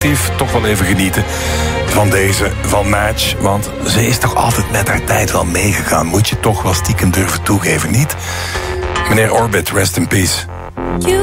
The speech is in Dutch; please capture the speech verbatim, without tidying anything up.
toch wel even genieten van deze, van Madge. Want ze is toch altijd met haar tijd wel meegegaan. Moet je toch wel stiekem durven toegeven, niet? Meneer Orbit, rest in peace.